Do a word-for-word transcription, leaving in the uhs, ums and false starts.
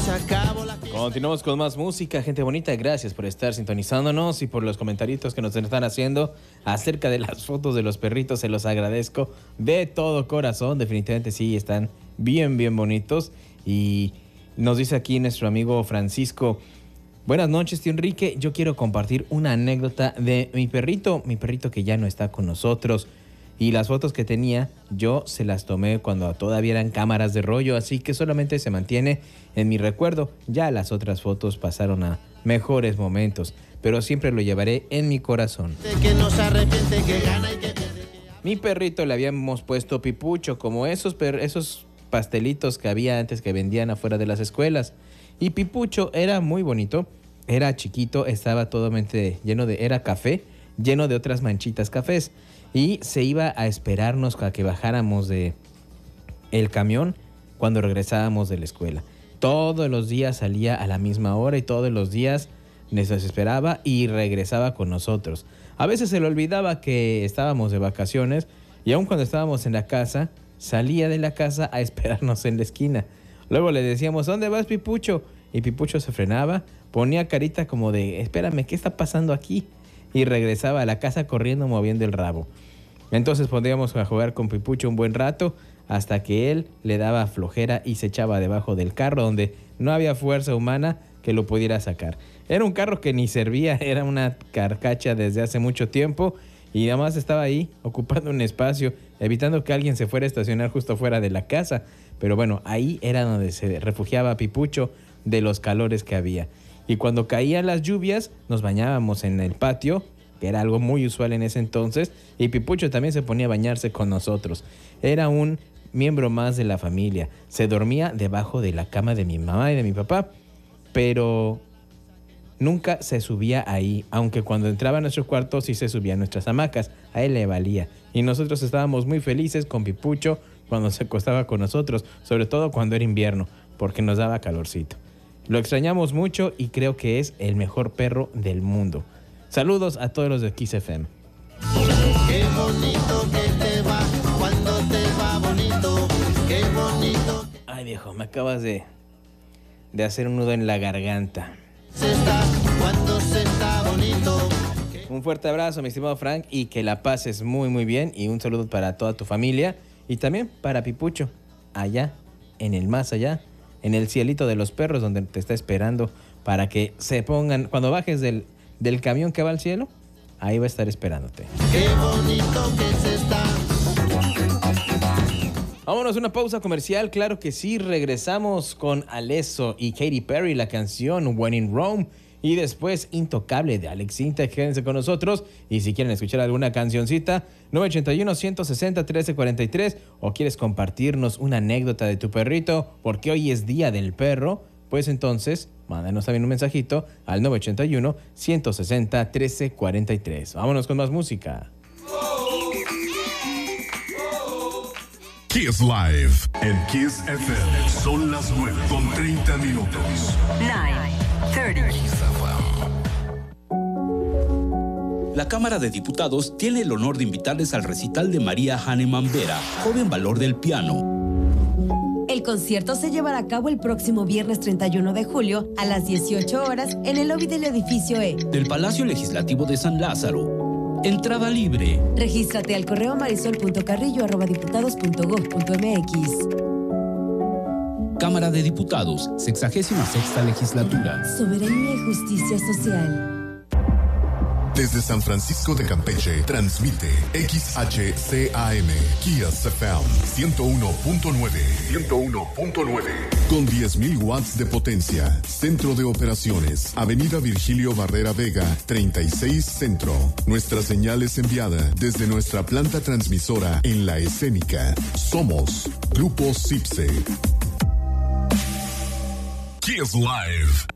se acabó la... Continuamos con más música, gente bonita. Gracias por estar sintonizándonos y por los comentarios que nos están haciendo acerca de las fotos de los perritos. Se los agradezco de todo corazón. Definitivamente sí, están bien, bien bonitos. Y nos dice aquí nuestro amigo Francisco: buenas noches, tío Enrique. Yo quiero compartir una anécdota de mi perrito, mi perrito que ya no está con nosotros. Y las fotos que tenía, yo se las tomé cuando todavía eran cámaras de rollo, así que solamente se mantiene en mi recuerdo. Ya las otras fotos pasaron a mejores momentos, pero siempre lo llevaré en mi corazón. Que no se arrepiente, que gana y que pierde. Mi perrito le habíamos puesto Pipucho, como esos, per esos pastelitos que había antes que vendían afuera de las escuelas. Y Pipucho era muy bonito, era chiquito, estaba totalmente lleno de... era café, lleno de otras manchitas cafés. Y se iba a esperarnos a que bajáramos de el camión cuando regresábamos de la escuela. Todos los días salía a la misma hora y todos los días nos esperaba y regresaba con nosotros. A veces se le olvidaba que estábamos de vacaciones y aun cuando estábamos en la casa, salía de la casa a esperarnos en la esquina. Luego le decíamos, ¿dónde vas, Pipucho? Y Pipucho se frenaba, ponía carita como de, espérame, ¿qué está pasando aquí? Y regresaba a la casa corriendo, moviendo el rabo. Entonces podíamos jugar con Pipucho un buen rato hasta que él le daba flojera y se echaba debajo del carro donde no había fuerza humana que lo pudiera sacar. Era un carro que ni servía, era una carcacha desde hace mucho tiempo y nada más estaba ahí ocupando un espacio, evitando que alguien se fuera a estacionar justo fuera de la casa. Pero bueno, ahí era donde se refugiaba Pipucho de los calores que había. Y cuando caían las lluvias, nos bañábamos en el patio, que era algo muy usual en ese entonces, y Pipucho también se ponía a bañarse con nosotros. Era un miembro más de la familia. Se dormía debajo de la cama de mi mamá y de mi papá, pero nunca se subía ahí, aunque cuando entraba a nuestro cuarto sí se subía a nuestras hamacas. A él le valía. Y nosotros estábamos muy felices con Pipucho cuando se acostaba con nosotros, sobre todo cuando era invierno, porque nos daba calorcito. Lo extrañamos mucho y creo que es el mejor perro del mundo. Saludos a todos los de Kiss F M. Qué bonito que te va, cuando te va bonito. Qué bonito. Ay, viejo, me acabas de, de hacer un nudo en la garganta. Se está, cuando se está bonito. Un fuerte abrazo, mi estimado Frank, y que la pases muy, muy bien. Y un saludo para toda tu familia y también para Pipucho, allá, en el más allá, en el cielito de los perros, donde te está esperando para que se pongan, cuando bajes del, del camión que va al cielo, ahí va a estar esperándote. Qué bonito que se está. Vámonos a una pausa comercial, claro que sí, regresamos con Alesso y Katy Perry, la canción When in Rome, y después Intocable de Alex Sintek. Quédense con nosotros y si quieren escuchar alguna cancioncita, nueve ocho uno, uno seis cero, uno tres cuatro tres, o quieres compartirnos una anécdota de tu perrito porque hoy es Día del Perro, pues entonces mándanos también un mensajito al nueve ocho uno, uno seis cero, uno tres cuatro tres. Vámonos con más música. Kiss Live en Kiss F M. Son las nueve con treinta minutos. nueve treinta. La Cámara de Diputados tiene el honor de invitarles al recital de María Hahnemann Vera, joven valor del piano. El concierto se llevará a cabo el próximo viernes treinta y uno de julio a las dieciocho horas en el lobby del edificio E del Palacio Legislativo de San Lázaro. Entrada libre. Regístrate al correo marisol punto carrillo arroba diputados punto gob punto mx. Cámara de Diputados, sexagésima sexta legislatura. Soberanía y justicia social. Desde San Francisco de Campeche, transmite X H C A M, Kiss F M, ciento uno punto nueve. ciento uno punto nueve. Con diez mil watts de potencia. Centro de operaciones, Avenida Virgilio Barrera Vega, treinta y seis Centro. Nuestra señal es enviada desde nuestra planta transmisora en La Escénica. Somos Grupo Cipse. Kiss Live.